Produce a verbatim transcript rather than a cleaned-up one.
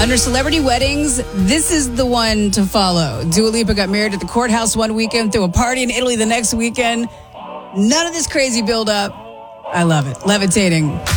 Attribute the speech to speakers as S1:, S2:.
S1: Under celebrity weddings, this is the one to follow. Dua Lipa got married at the courthouse one weekend, threw a party in Italy the next weekend. None of this crazy build-up. I love it. Levitating.